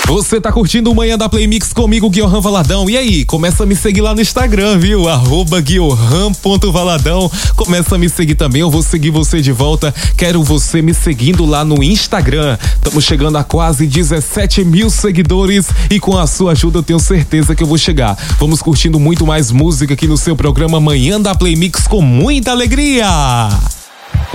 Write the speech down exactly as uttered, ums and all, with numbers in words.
Você tá curtindo o Manhã da Play Mix comigo, Guiohan Valadão. E aí, começa a me seguir lá no Instagram, viu? Arroba guiohan ponto valadão. Começa a me seguir também, eu vou seguir você de volta. Quero você me seguindo lá no Instagram. Estamos chegando a quase dezessete mil seguidores e com a sua ajuda eu tenho certeza que eu vou chegar. Vamos curtindo muito mais música aqui no seu programa Manhã da Play Mix com muita alegria.